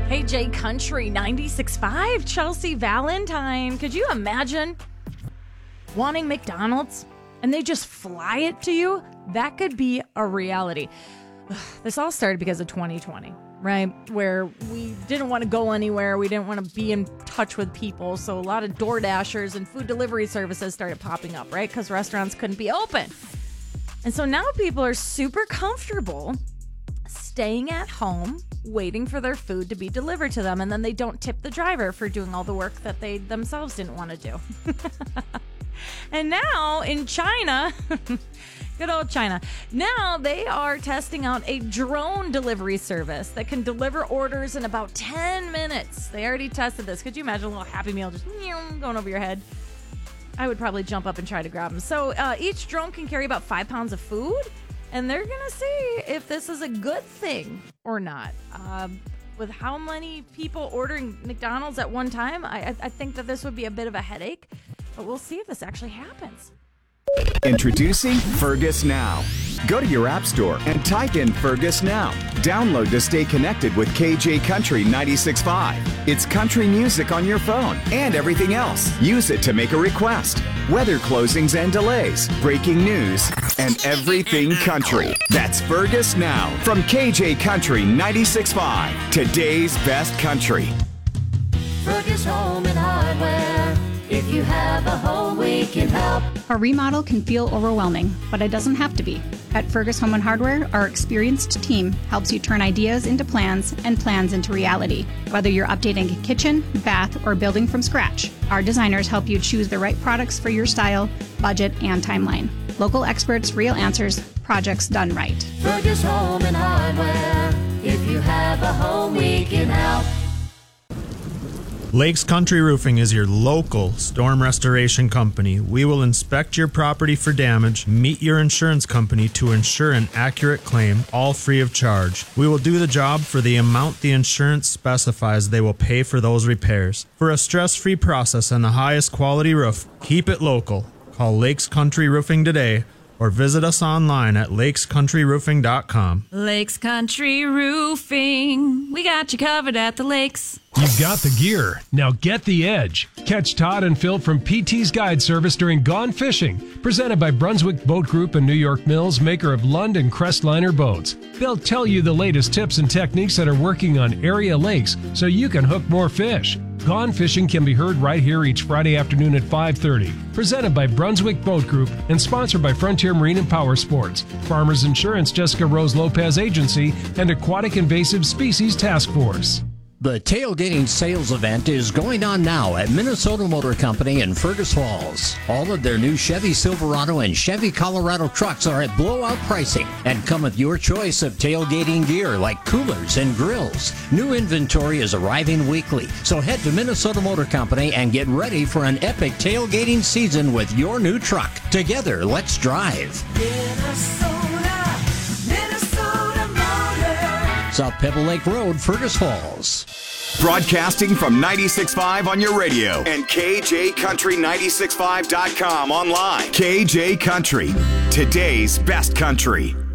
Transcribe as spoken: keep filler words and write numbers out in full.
K J Country ninety-six point five, Chelsea Valentine. Could you imagine wanting McDonald's and they just fly it to you? That could be a reality. This all started because of twenty twenty, right? Where we didn't want to go anywhere. We didn't want to be in touch with people. So a lot of DoorDashers and food delivery services started popping up, right? Because restaurants couldn't be open. And so now people are super comfortable staying at home, waiting for their food to be delivered to them, and then they don't tip the driver for doing all the work that they themselves didn't want to do. And now in China, good old China, now they are testing out a drone delivery service that can deliver orders in about ten minutes. They already tested this. Could you imagine a little Happy Meal just going over your head? I would probably jump up and try to grab them. So uh, each drone can carry about five pounds of food. And they're going to see if this is a good thing or not. Um, with how many people ordering McDonald's at one time, I, I think that this would be a bit of a headache. But we'll see if this actually happens. Introducing Fergus Now. Go to your app store and type in Fergus Now. Download to stay connected with K J Country ninety-six point five. It's country music on your phone and everything else. Use it to make a request. Weather closings and delays, breaking news, and everything country. That's Fergus Now from K J Country ninety-six point five. Today's best country. Fergus Home and Hardware. If you have a home, we can help. A remodel can feel overwhelming, but it doesn't have to be. At Fergus Home and Hardware, our experienced team helps you turn ideas into plans and plans into reality. Whether you're updating a kitchen, bath, or building from scratch, our designers help you choose the right products for your style, budget, and timeline. Local experts, real answers, projects done right. Fergus Home and Hardware. If you have a home, we can help. Lakes Country Roofing is your local storm restoration company. We will inspect your property for damage, meet your insurance company to ensure an accurate claim, all free of charge. We will do the job for the amount the insurance specifies they will pay for those repairs. For a stress-free process and the highest quality roof, keep it local. Call Lakes Country Roofing today or visit us online at lakes country roofing dot com. Lakes Country Roofing. We got you covered at the lakes. You've got the gear. Now get the edge. Catch Todd and Phil from P T's Guide Service during Gone Fishing, presented by Brunswick Boat Group and New York Mills, maker of Lund and Crestliner boats. They'll tell you the latest tips and techniques that are working on area lakes so you can hook more fish. Gone Fishing can be heard right here each Friday afternoon at five thirty. Presented by Brunswick Boat Group and sponsored by Frontier Marine and Power Sports, Farmers Insurance, Jessica Rose Lopez Agency, and Aquatic Invasive Species Task Force. The tailgating sales event is going on now at Minnesota Motor Company in Fergus Falls. All of their new Chevy Silverado and Chevy Colorado trucks are at blowout pricing and come with your choice of tailgating gear like coolers and grills. New inventory is arriving weekly, so head to Minnesota Motor Company and get ready for an epic tailgating season with your new truck. Together, let's drive. Minnesota, Minnesota Motor. South Pebble Lake Road, Fergus Falls. Broadcasting from ninety-six point five on your radio and K J Country ninety-six point five dot com online. K J Country, today's best country.